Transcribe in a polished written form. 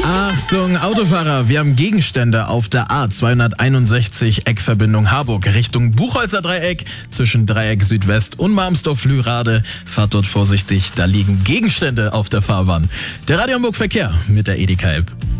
Achtung, Autofahrer, wir haben Gegenstände auf der A261 Eckverbindung Harburg Richtung Buchholzer Dreieck zwischen Dreieck Südwest und Marmsdorf-Lührade. Fahrt dort vorsichtig, da liegen Gegenstände auf der Fahrbahn. Der Radio Hamburg Verkehr mit der Edeka App.